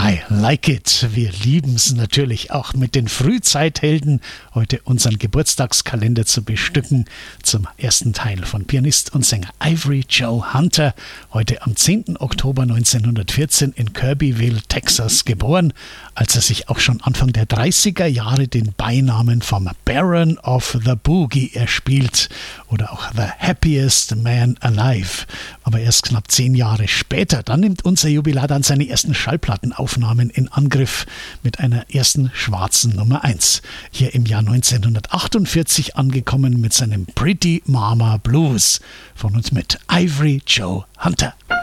I Like It. Wir lieben es natürlich auch mit den Frühzeithelden, heute unseren Geburtstagskalender zu bestücken. Zum ersten Teil von Pianist und Sänger Ivory Joe Hunter, heute am 10. Oktober 1914 in Kirbyville, Texas geboren, als er sich auch schon Anfang der 30er Jahre den Beinamen vom Baron of the Boogie erspielt oder auch The Happiest Man Alive. Aber erst knapp 10 Jahre später, dann nimmt unser Jubilar dann seine ersten Schallplattenaufnahmen in Angriff mit einer ersten schwarzen Nummer 1. Hier im Jahr 1948 angekommen mit seinem Pretty Mama Blues. Von uns mit Ivory Joe Hunter.